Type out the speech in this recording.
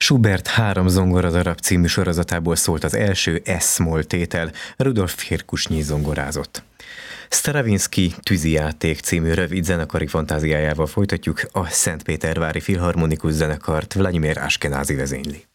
Schubert 3 zongoradarab című sorozatából szólt az első S-moll tétel, Rudolf Firkusnyi zongorázott. Stravinsky Tűzijáték című rövid zenekari fantáziájával folytatjuk, a Szentpétervári Filharmonikus Zenekart Vladimir Ashkenazy vezényli.